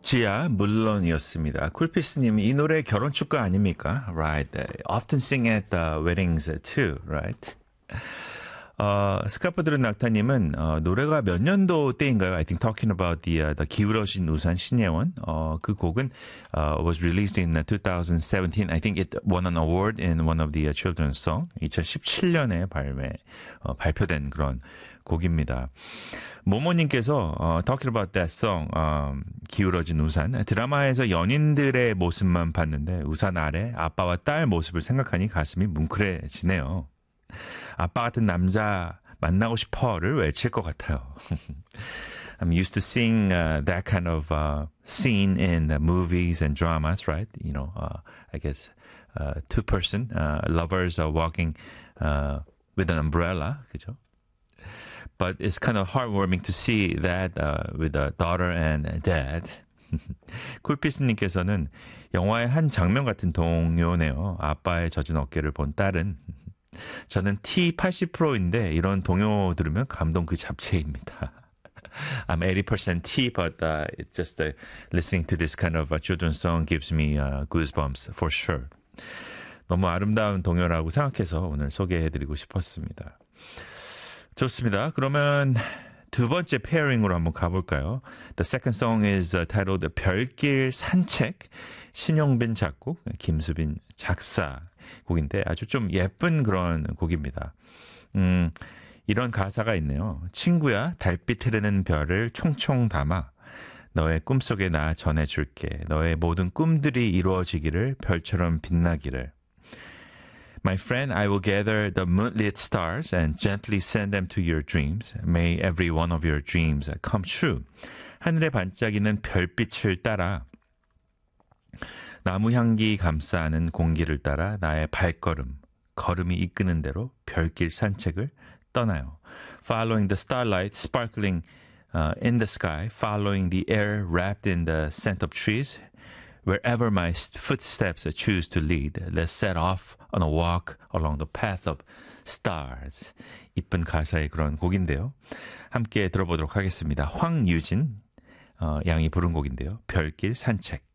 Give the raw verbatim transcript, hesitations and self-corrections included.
지야 물론이었습니다. 쿨피스님이 이 노래 결혼 축가 아닙니까? Right. Often sing at the weddings too. Right. 어, 스카프 들은 낙타님은 어, 노래가 몇 년도 때인가요? I think talking about the, uh, the 기울어진 우산 신예원. 어, 그 곡은 uh, was released in twenty seventeen. I think it won an award in one of the uh, children's song. 이천십칠 년에 발매 어, 발표된 그런 곡입니다. 모모님께서 어, talking about that song, 어, 기울어진 우산. 드라마에서 연인들의 모습만 봤는데 우산 아래 아빠와 딸 모습을 생각하니 가슴이 뭉클해지네요. 아빠 같은 남자 만나고 싶어를 외칠 것 같아요. I'm used to seeing uh, that kind of uh, scene in the movies and dramas, right? You know, uh, I guess uh, two-person uh, lovers are walking uh, with an umbrella, 그죠? But it's kind of heartwarming to see that uh, with a daughter and dad. 쿨피스님께서는 영화의 한 장면 같은 동요네요. 아빠의 젖은 어깨를 본 딸은 저는 티 팔십 퍼센트인데 이런 동요 들으면 감동 그 잡채입니다. I'm eighty percent T, but uh, it's just uh, listening to this kind of uh, children's song gives me uh, goosebumps for sure. 너무 아름다운 동요라고 생각해서 오늘 소개해드리고 싶었습니다. 좋습니다. 그러면 두 번째 페어링으로 한번 가볼까요? The second song is uh, titled 별길 산책. 신용빈 작곡, 김수빈 작사 곡인데 아주 좀 예쁜 그런 곡입니다. 음, 이런 가사가 있네요. 친구야, 달빛 흐르는 별을 총총 담아 너의 꿈속에 나 전해줄게. 너의 모든 꿈들이 이루어지기를 별처럼 빛나기를. My friend, I will gather the moonlit stars and gently send them to your dreams. May every one of your dreams come true. 하늘에 반짝이는 별빛을 따라 나무 향기 감싸는 공기를 따라 나의 발걸음, 걸음이 이끄는 대로 별길 산책을 떠나요. Following the starlight sparkling uh, in the sky, following the air wrapped in the scent of trees, wherever my footsteps choose to lead, let's set off on a walk along the path of stars. 이쁜 가사의 그런 곡인데요. 함께 들어보도록 하겠습니다. 황유진 어, 양이 부른 곡인데요. 별길 산책.